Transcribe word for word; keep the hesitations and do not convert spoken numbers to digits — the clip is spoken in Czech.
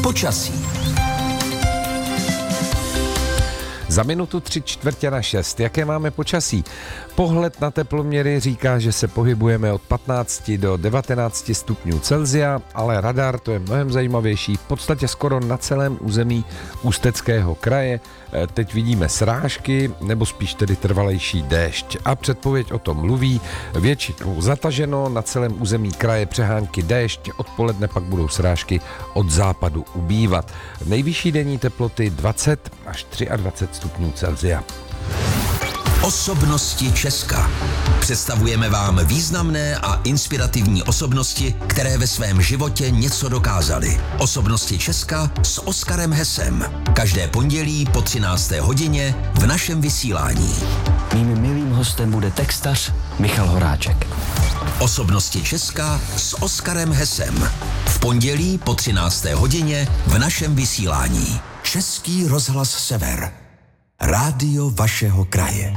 Počasí. Za minutu tři čtvrtě na šest. Jaké máme počasí? Pohled na teploměry říká, že se pohybujeme od patnácti do devatenácti stupňů Celsia, ale radar, to je mnohem zajímavější, v podstatě skoro na celém území Ústeckého kraje. Teď vidíme srážky, nebo spíš tedy trvalejší déšť. A předpověď o tom mluví. Většinou zataženo, na celém území kraje přehánky déšť, odpoledne pak budou srážky od západu ubývat. Nejvyšší denní teploty dvacet až dvacet tři stupňů Celsia. Osobnosti Česka. Představujeme vám významné a inspirativní osobnosti, které ve svém životě něco dokázaly. Osobnosti Česka s Oskarem Hesem. Každé pondělí po třinácté hodině v našem vysílání. Mým milým hostem bude textař Michal Horáček. Osobnosti Česka s Oskarem Hesem. V pondělí po třinácté hodině v našem vysílání. Český rozhlas Sever. Rádio vašeho kraje.